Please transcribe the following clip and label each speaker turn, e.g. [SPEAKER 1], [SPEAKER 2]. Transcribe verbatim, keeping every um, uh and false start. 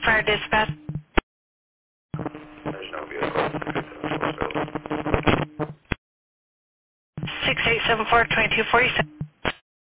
[SPEAKER 1] Fire dispatch.
[SPEAKER 2] There's no vehicle.
[SPEAKER 1] six eight seven four, two two four seven.